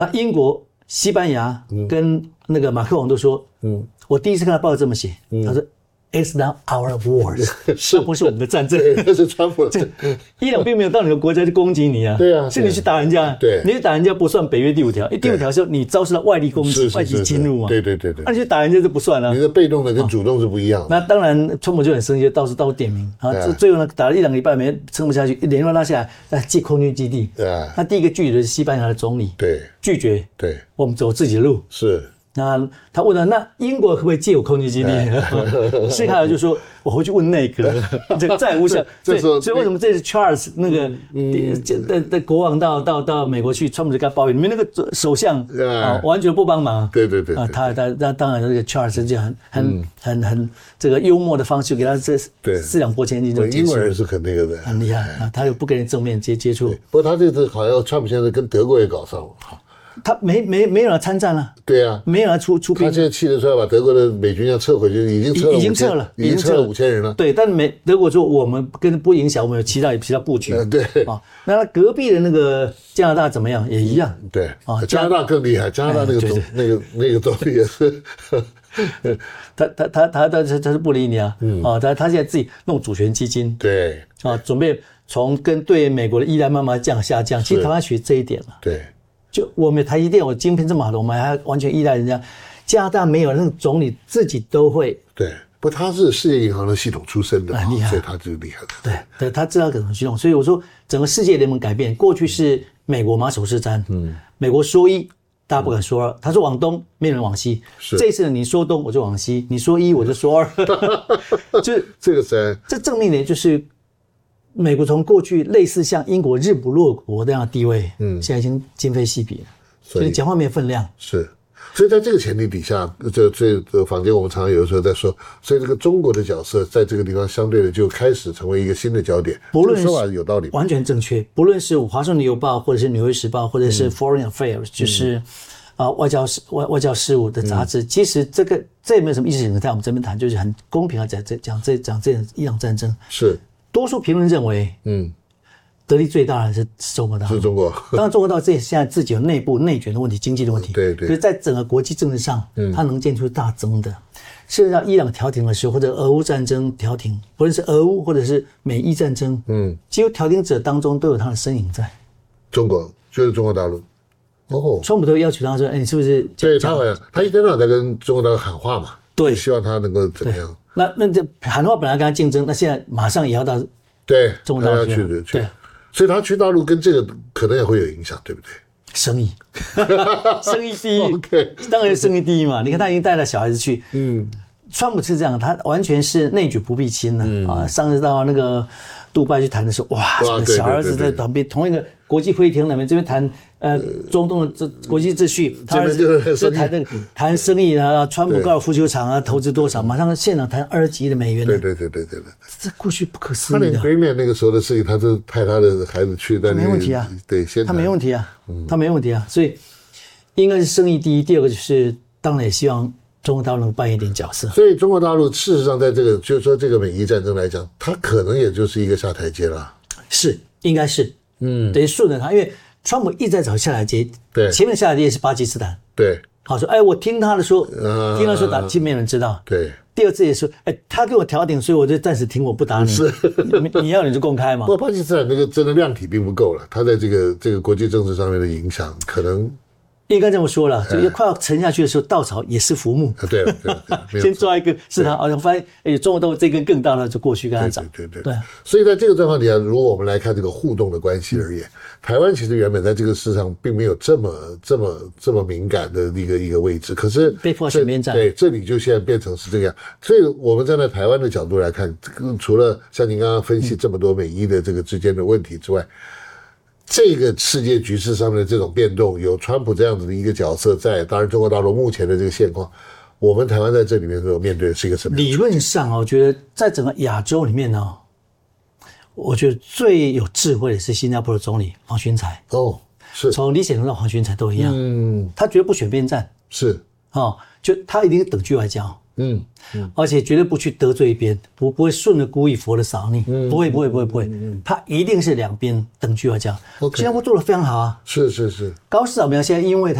那英国、西班牙跟那个马克龙都说，我第一次看他报这么写，他说。It's not our wars， 那不是我们的战争， 那是川普的。 伊朗并没有到你的国家去攻击你啊， 对啊， 是你去打人家， 对， 你去打人家不算北约第5条，因为第5条是你遭受到外力攻击、外敌侵入嘛， 对， 那你去打人家就不算了。 你的被动的跟主动是不一样的。 那当然，川普就很生气，到处点名啊，最后呢打了1-2个礼拜没撑不下去，联络拉下来，借空军基地。那第一个拒绝的是西班牙的总理， 对， 拒绝， 对， 我们走自己的路。 是。 那他问了，那英国可不可以借我空军基地？施凯尔就说：“我回去问内阁，这再无效。”所以为什么这次 Charles 那个的国王到美国去，川普就跟他抱怨，你们那个首相完全不帮忙。 对啊，他当然这个 Charles 就很这个幽默的方式给他这4两拨千斤就结束。 英国人是很那个的， 很厉害啊，他又不跟人正面接触。 不过他这次好像川普现在跟德国也搞上了。 他没人来参战了， 对啊， 没人来出兵。 他现在气得出来把德国的美军要撤回去，已经撤了5000人了。 对，但是德国说我们不影响，我们有其他布局。 对啊，那隔壁的那个加拿大怎么样？也一样。 对啊，加拿大更厉害，加拿大那个总理也是。 他是不理你啊，他现在自己弄主权基金， 对啊，准备从对美国的依赖慢慢下降。其实台湾学这一点嘛， 对。 就我们台积电，我晶片这么好的，我们还完全依赖人家。加拿大没有，那个总理自己都会。 对，不，他是世界银行的系统出身的， 厉害， 所以他就厉害的。对，他知道怎么系统，所以我说整个世界联盟改变，过去是美国马首是瞻，美国说一，大家不敢说二，他说往东，没人往西。这次你说东，我就往西；你说一，我就说二。就这个是这正面点就是。美国从过去类似像英国日不落国这样的地位，现在已经今非昔比了，所以讲话没有分量。 是，所以在这个前提底下，这坊间我们常常有的时候在说，所以这个中国的角色在这个地方相对的就开始成为一个新的焦点。 不论说法有道理， 完全正确。不论是华盛顿邮报，或者是纽约时报，或者是 Foreign Affairs，就是外交事务的杂志，其实这也没有什么意识形态，我们这边谈就是很公平啊，讲这伊朗战争是。 多数评论认为，得利最大的是中国大陆。 是中国。 当然，中国大陆现在自己有内部内卷的问题、经济的问题。 对。 可是，在整个国际政治上，它能见出大增的。甚至到伊朗调停的时候，或者俄乌战争调停，不论是俄乌或者是美伊战争，几乎调停者当中都有他的身影在。 中国就是中国大陆。哦。 川普都要求他说：“哎，你是不是？” 对，他一天到晚在跟中国大陆喊话嘛。 对。 希望他能够怎么样？ 那这喊话本来跟他竞争，那现在马上也要到中国大陆去。 对， 所以他去大陆跟这个可能也会有影响，对不对？ 生意第一， OK， 当然生意第一嘛。你看他已经带了小孩子去，川普是这样，他完全是内举不避亲了上次到那个杜拜去谈的时候，哇，小儿子在旁边同一个国际会议厅那边，这边谈中东的国际秩序，他儿子就谈生意啊，川普高尔夫球场啊，投资多少，马上现场谈20几亿的美元。 对， 这过去不可思议的。 他连北面那个时候的事情，他都派他的孩子去，但没问题啊。 对， 他没问题啊，他没问题啊，所以应该是生意第一，第二个就是当然也希望中国大陆能扮演一点角色。 所以中国大陆事实上在这个就是说这个美伊战争来讲，它可能也就是一个下台阶了。 是，应该是，等于顺着他，因为川普一直在找下台阶， 对， 前面下台阶是巴基斯坦， 对， 好说，哎，我听他的说，打，其实没人知道， 对。 第二次也说，哎，他给我调停，所以我就暂时停，我不打你， 是， 你要你就公开嘛。 不过巴基斯坦那个真的量体并不够了，他在这个国际政治上面的影响可能。 应该这么说了，就快要沉下去的时候，稻草也是浮木。 对了， 先抓一根是他，发现中国大陆这根更大了，就过去跟他涨。 对。所以在这个状况底下，如果我们来看这个互动的关系而言，台湾其实原本在这个事上并没有这么敏感的一个位置，可是被迫选边站。 对，这里就现在变成是这个样。所以我们站在台湾的角度来看，除了像您刚刚分析这么多美伊的这个之间的问题之外。这个世界局势上面的这种变动，有川普这样子的一个角色在，当然中国大陆目前的这个现况，我们台湾在这里面所面对的是一个什么？ 理论上我觉得在整个亚洲里面呢，我觉得最有智慧的是新加坡的总理黄循财。 是从李显龙到黄循财都一样，他绝对不选边站， 是就他一定等距外交， 而且绝对不去得罪一边，不会顺着故意佛的扫你，不会，他一定是两边等距而讲。新加坡做得非常好啊， 是， 高市早苗现在因为他